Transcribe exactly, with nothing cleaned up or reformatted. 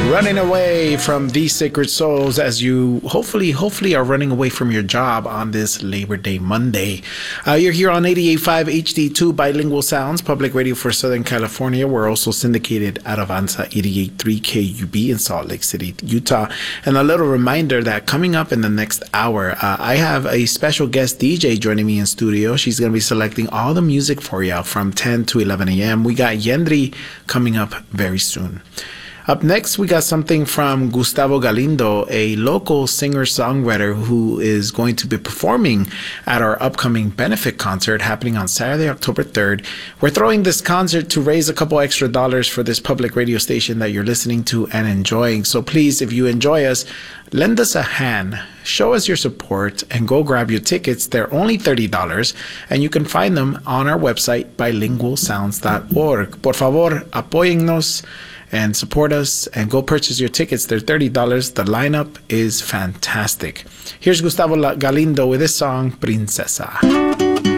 Running away from these sacred souls as you hopefully, hopefully are running away from your job on this Labor Day Monday. Uh, you're here on eighty-eight point five H D two Bilingual Sounds, public radio for Southern California. We're also syndicated at Avanza eighty-eight point three K U B in Salt Lake City, Utah. And a little reminder that coming up in the next hour, uh, I have a special guest D J joining me in studio. She's going to be selecting all the music for you from ten to eleven a.m. We got Yendri coming up very soon. Up next, we got something from Gustavo Galindo, a local singer-songwriter who is going to be performing at our upcoming benefit concert happening on Saturday, October third. We're throwing this concert to raise a couple extra dollars for this public radio station that you're listening to and enjoying. So please, if you enjoy us, lend us a hand, show us your support, and go grab your tickets. They're only thirty dollars, and you can find them on our website, bilingual sounds dot org. Por favor, apóyennos and support us and go purchase your tickets. They're thirty dollars. The lineup is fantastic. Here's Gustavo Galindo with his song, Princesa.